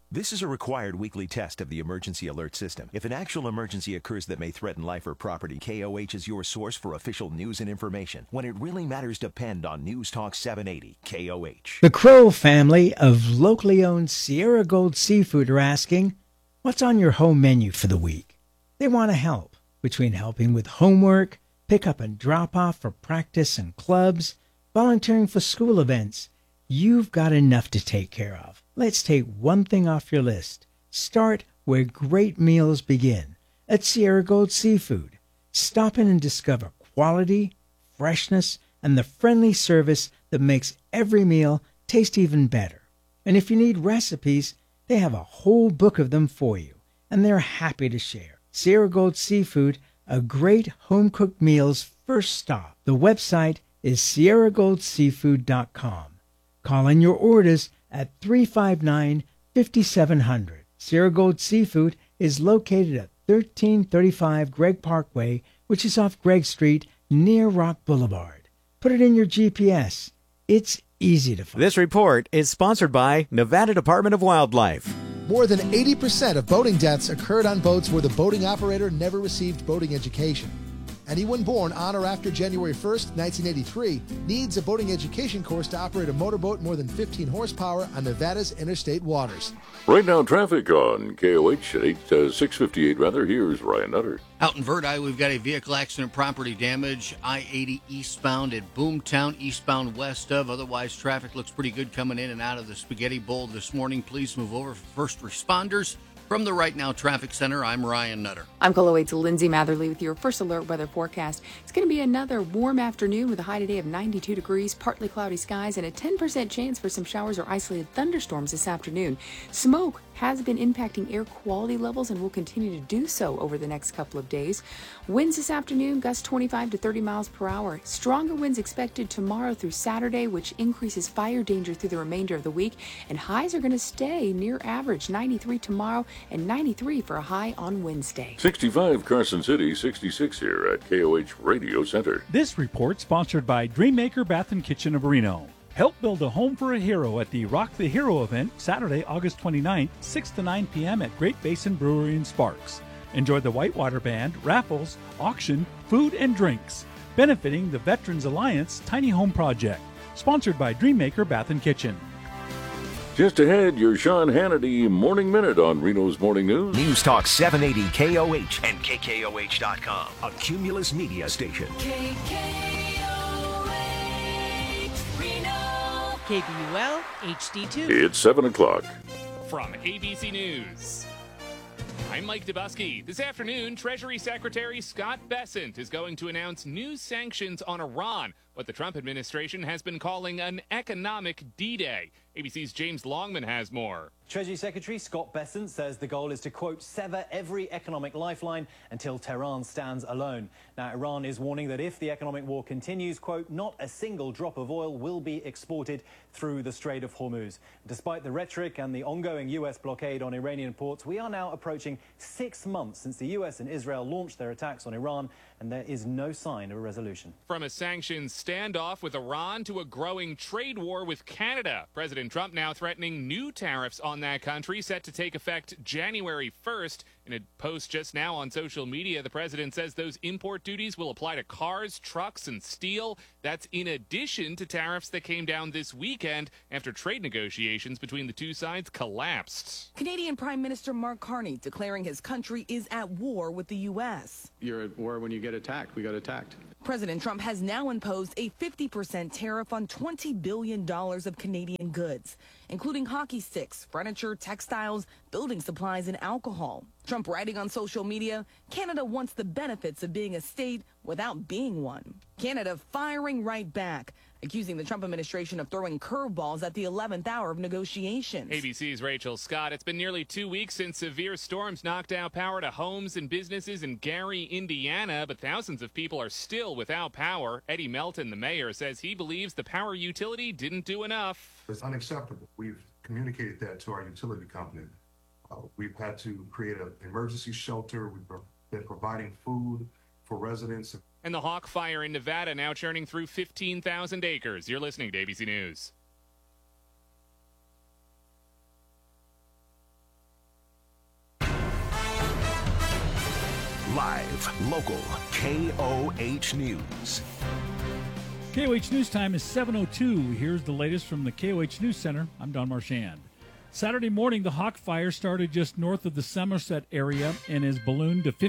This is a required weekly test of the emergency alert system. If an actual emergency occurs that may threaten life or property, KOH is your source for official news and information. When it really matters, depend on News Talk 780, KOH. The Crow family of locally owned Sierra Gold Seafood are asking, what's on your home menu for the week? They want to help, between helping with homework, pick up and drop off for practice and clubs, volunteering for school events. You've got enough to take care of. Let's take one thing off your list. Start where great meals begin, at Sierra Gold Seafood. Stop in and discover quality, freshness, and the friendly service that makes every meal taste even better. And if you need recipes, they have a whole book of them for you, and they're happy to share. Sierra Gold Seafood, a great home-cooked meal's first stop. The website is sierragoldseafood.com. Call in your orders at 359-5700. Sierra Gold Seafood is located at 1335 Gregg Parkway, which is off Gregg Street near Rock Boulevard. Put it in your GPS. It's easy to find. This report is sponsored by Nevada Department of Wildlife. More than 80% of boating deaths occurred on boats where the boating operator never received boating education. Anyone born on or after January 1st, 1983, needs a boating education course to operate a motorboat more than 15 horsepower on Nevada's interstate waters. Right now, traffic on KOH at 6:58 rather. Here's Ryan Nutter. Out in Verdi, we've got a vehicle accident, property damage, I-80 eastbound at Boomtown, eastbound west of. Otherwise, traffic looks pretty good coming in and out of the Spaghetti Bowl this morning. Please move over for first responders. From the Right Now Traffic Center, I'm Ryan Nutter. I'm KOLOID's Lindsay Matherly with your first alert weather forecast. It's going to be another warm afternoon with a high today of 92 degrees, partly cloudy skies, and a 10% chance for some showers or isolated thunderstorms this afternoon. Smoke has been impacting air quality levels and will continue to do so over the next couple of days. Winds this afternoon, gusts 25 to 30 miles per hour. Stronger winds expected tomorrow through Saturday, which increases fire danger through the remainder of the week. And highs are going to stay near average, 93 tomorrow and 93 for a high on Wednesday. 65 Carson City, 66 here at KOH Radio Center. This report sponsored by Dreammaker Bath and Kitchen of Reno. Help build a home for a hero at the Rock the Hero event Saturday, August 29th, 6 to 9 p.m. at Great Basin Brewery in Sparks. Enjoy the Whitewater Band, raffles, auction, food, and drinks. Benefiting the Veterans Alliance Tiny Home Project. Sponsored by Dreammaker Bath and Kitchen. Just ahead, your Sean Hannity Morning Minute on Reno's Morning News. News Talk 780 KOH and KKOH.com. A Cumulus Media station. KBUL HD2. It's 7 o'clock. From ABC News, I'm Mike Dubusky. This afternoon, Treasury Secretary Scott Bessent is going to announce new sanctions on Iran, what the Trump administration has been calling an economic D-Day. ABC's James Longman has more. Treasury Secretary Scott Bessent says the goal is to, quote, sever every economic lifeline until Tehran stands alone. Now, Iran is warning that if the economic war continues, quote, not a single drop of oil will be exported through the Strait of Hormuz. Despite the rhetoric and the ongoing U.S. blockade on Iranian ports, we are now approaching 6 months since the U.S. and Israel launched their attacks on Iran, and there is no sign of a resolution. From a sanctions standoff with Iran to a growing trade war with Canada, President Trump now threatening new tariffs on that country set to take effect January 1st. In a post just now on social media, the president says those import duties will apply to cars, trucks, and steel. That's in addition to tariffs that came down this weekend after trade negotiations between the two sides collapsed. Canadian Prime Minister Mark Carney declaring his country is at war with the U.S. You're at war when you get attacked. We got attacked. President Trump has now imposed a 50% tariff on $20 billion of Canadian goods, including hockey sticks, furniture, textiles, building supplies, and alcohol. Trump writing on social media, Canada wants the benefits of being a state without being one. Canada firing right back, accusing the Trump administration of throwing curveballs at the 11th hour of negotiations. ABC's Rachel Scott. It's been nearly 2 weeks since severe storms knocked out power to homes and businesses in Gary, Indiana, but thousands of people are still without power. Eddie Melton, the mayor, says he believes the power utility didn't do enough. It's unacceptable. We've communicated that to our utility company. We've had to create an emergency shelter. We've been providing food for residents. And the Hawk Fire in Nevada now churning through 15,000 acres. You're listening to ABC News. Live, local, KOH News. KOH News Time is 7:02. Here's the latest from the KOH News Center. I'm Don Marchand. Saturday morning, the Hawk Fire started just north of the Somerset area and is ballooned to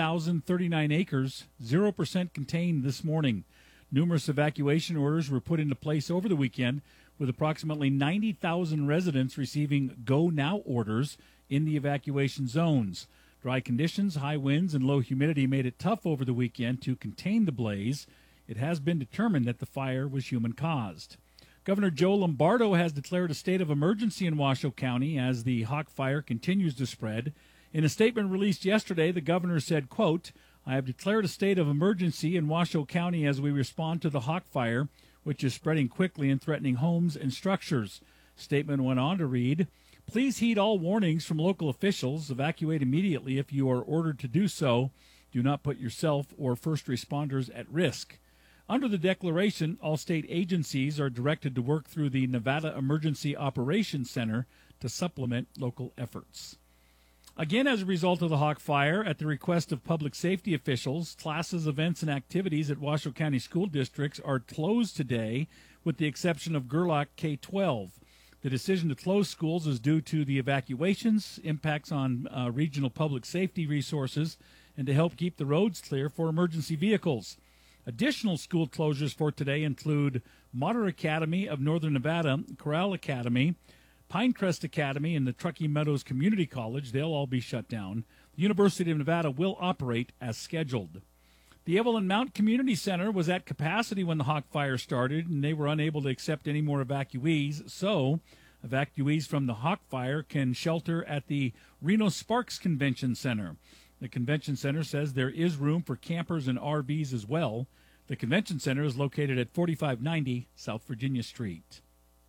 15,039 acres, 0% contained this morning. Numerous evacuation orders were put into place over the weekend, with approximately 90,000 residents receiving go now orders in the evacuation zones. Dry conditions, high winds, and low humidity made it tough over the weekend to contain the blaze. It has been determined that the fire was human-caused. Governor Joe Lombardo has declared a state of emergency in Washoe County as the Hawk Fire continues to spread. In a statement released yesterday, the governor said, quote, "I have declared a state of emergency in Washoe County as we respond to the Hawk Fire, which is spreading quickly and threatening homes and structures." Statement went on to read, "Please heed all warnings from local officials. Evacuate immediately if you are ordered to do so. Do not put yourself or first responders at risk." Under the declaration, all state agencies are directed to work through the Nevada Emergency Operations Center to supplement local efforts. Again, as a result of the Hawk Fire, at the request of public safety officials, classes, events, and activities at Washoe County school districts are closed today, with the exception of Gerlach K-12. The decision to close schools is due to the evacuations, impacts on regional public safety resources, and to help keep the roads clear for emergency vehicles. Additional school closures for today include Mater Academy of Northern Nevada, Corral Academy, Pinecrest Academy, and the Truckee Meadows Community College. They'll all be shut down. The University of Nevada will operate as scheduled. The Evelyn Mount Community Center was at capacity when the Hawk Fire started, and they were unable to accept any more evacuees. So, evacuees from the Hawk Fire can shelter at the Reno Sparks Convention Center. The convention center says there is room for campers and RVs as well. The convention center is located at 4590 South Virginia Street.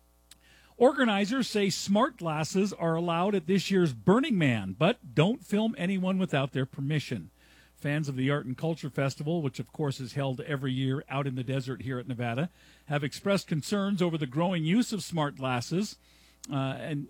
Organizers say smart glasses are allowed at this year's Burning Man, but don't film anyone without their permission. Fans of the Art and Culture Festival, which of course is held every year out in the desert here at Nevada, have expressed concerns over the growing use of smart glasses and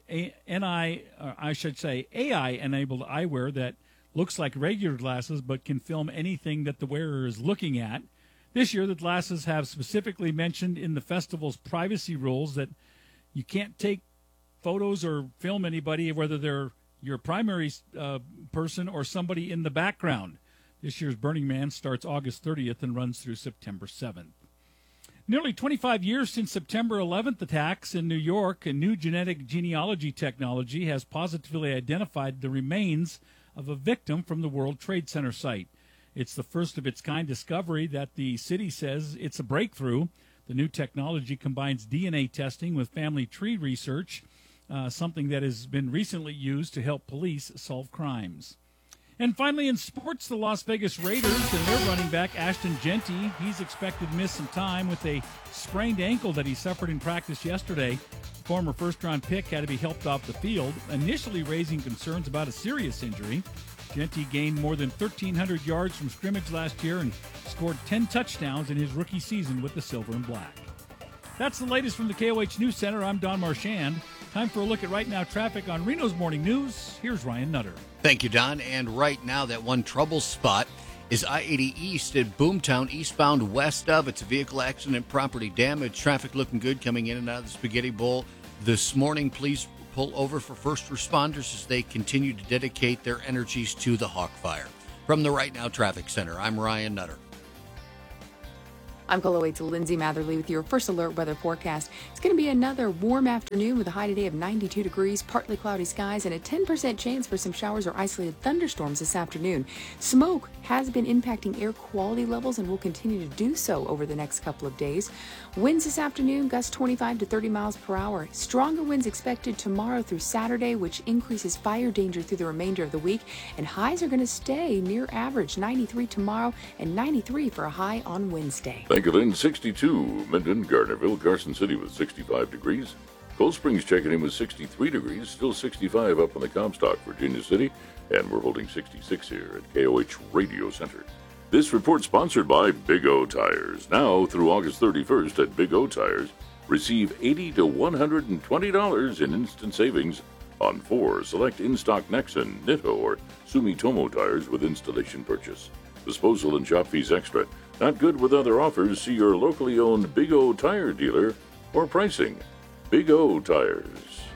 AI-enabled eyewear that looks like regular glasses but can film anything that the wearer is looking at. This year, the glasses have specifically mentioned in the festival's privacy rules that you can't take photos or film anybody, whether they're your primary person or somebody in the background. This year's Burning Man starts August 30th and runs through September 7th. Nearly 25 years since September 11th attacks in New York, a new genetic genealogy technology has positively identified the remains of a victim from the World Trade Center site. It's the first of its kind discovery that the city says it's a breakthrough. The new technology combines DNA testing with family tree research, something that has been recently used to help police solve crimes. And finally, in sports, the Las Vegas Raiders and their running back, Ashton Genty, he's expected to miss some time with a sprained ankle that he suffered in practice yesterday. Former first-round pick had to be helped off the field, initially raising concerns about a serious injury. Genty gained more than 1,300 yards from scrimmage last year and scored 10 touchdowns in his rookie season with the Silver and Black. That's the latest from the KOH News Center. I'm Don Marchand. Time for a look at Right Now traffic on Reno's Morning News. Here's Ryan Nutter. Thank you, Don. And right now, that one trouble spot is I-80 East at Boomtown, eastbound west of. It's a vehicle accident, property damage. Traffic looking good coming in and out of the Spaghetti Bowl this morning. Please pull over for first responders as they continue to dedicate their energies to the Hawk Fire. From the Right Now Traffic Center, I'm Ryan Nutter. I'm KOH's Lindsay Matherly with your first alert weather forecast. It's going to be another warm afternoon with a high today of 92 degrees, partly cloudy skies, and a 10% chance for some showers or isolated thunderstorms this afternoon. Smoke has been impacting air quality levels and will continue to do so over the next couple of days. Winds this afternoon, gusts 25 to 30 miles per hour. Stronger winds expected tomorrow through Saturday, which increases fire danger through the remainder of the week. And highs are going to stay near average, 93 tomorrow and 93 for a high on Wednesday. Thank you, Lynn. 62, Minden, Gardnerville, Carson City with 65 degrees. Cold Springs checking in with 63 degrees, still 65 up on the Comstock, Virginia City, and we're holding 66 here at KOH Radio Center. This report sponsored by Big O Tires. Now through August 31st at Big O Tires, receive $80 to $120 in instant savings on 4 select in-stock Nexen, Nitto, or Sumitomo tires with installation purchase. Disposal and shop fees extra. Not good with other offers. See your locally owned Big O Tire dealer for pricing. Big O Tires.